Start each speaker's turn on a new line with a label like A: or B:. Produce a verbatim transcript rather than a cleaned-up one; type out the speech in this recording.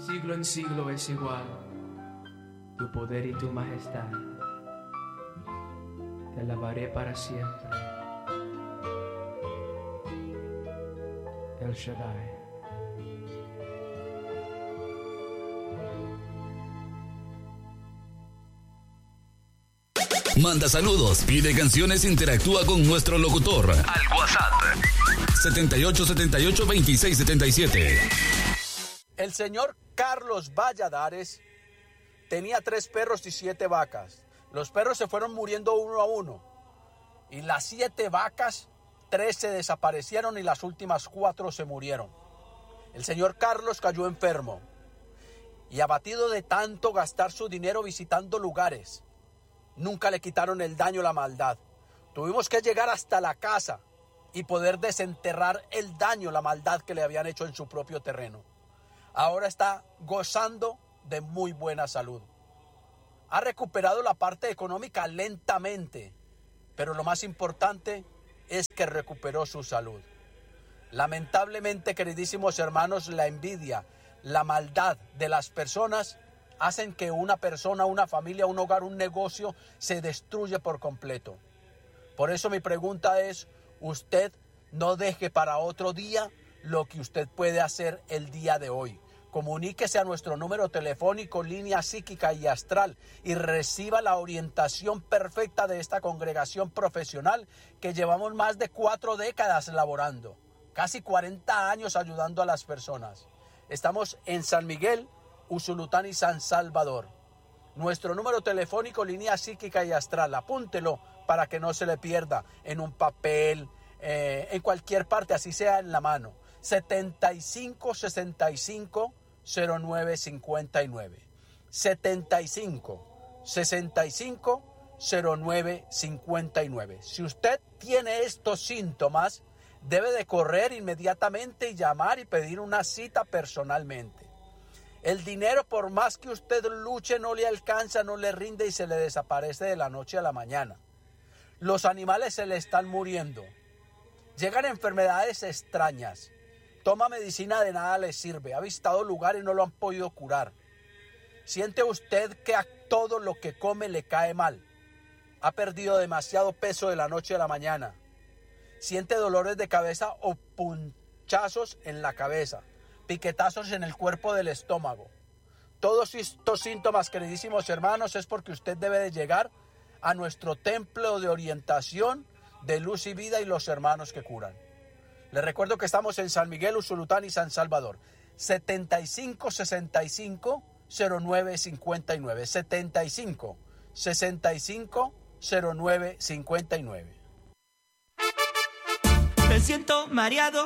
A: siglo en siglo es igual, tu poder y tu majestad. Te alabaré para siempre. El Shaddai.
B: Manda saludos, pide canciones, interactúa con nuestro locutor al WhatsApp setenta y ocho setenta y ocho veintiséis setenta y siete.
C: El señor Carlos Valladares tenía tres perros y siete vacas. Los perros se fueron muriendo uno a uno y las siete vacas, tres se desaparecieron y las últimas cuatro se murieron. El señor Carlos cayó enfermo y abatido de tanto gastar su dinero visitando lugares, nunca le quitaron el daño, la maldad. Tuvimos que llegar hasta la casa y poder desenterrar el daño, la maldad que le habían hecho en su propio terreno. Ahora está gozando de muy buena salud. Ha recuperado la parte económica lentamente, pero lo más importante es que recuperó su salud. Lamentablemente, queridísimos hermanos, la envidia, la maldad de las personas hacen que una persona, una familia, un hogar, un negocio se destruya por completo. Por eso mi pregunta es, usted no deje para otro día lo que usted puede hacer el día de hoy. Comuníquese a nuestro número telefónico, línea psíquica y astral, y reciba la orientación perfecta de esta congregación profesional que llevamos más de cuatro décadas laborando, casi cuarenta años ayudando a las personas. Estamos en San Miguel, Usulután y San Salvador. Nuestro número telefónico, línea psíquica y astral, apúntelo para que no se le pierda en un papel, eh, en cualquier parte, así sea en la mano. setenta y cinco sesenta y cinco cero nueve cincuenta y nueve. setenta y cinco sesenta y cinco cero nueve cincuenta y nueve. Si usted tiene estos síntomas, debe de correr inmediatamente y llamar y pedir una cita personalmente. El dinero, por más que usted luche, no le alcanza, no le rinde y se le desaparece de la noche a la mañana. Los animales se le están muriendo. Llegan enfermedades extrañas. Toma medicina, de nada le sirve. Ha visitado lugares y no lo han podido curar. Siente usted que a todo lo que come le cae mal. Ha perdido demasiado peso de la noche a la mañana. Siente dolores de cabeza o punchazos en la cabeza. Piquetazos en el cuerpo del estómago. Todos estos síntomas, queridísimos hermanos, es porque usted debe de llegar a nuestro templo de orientación, de luz y vida y los hermanos que curan. Les recuerdo que estamos en San Miguel, Usulután y San Salvador. setenta y cinco sesenta y cinco cero nueve cincuenta y nueve. setenta y cinco sesenta y cinco cero nueve cincuenta y nueve.
D: Me siento mareado,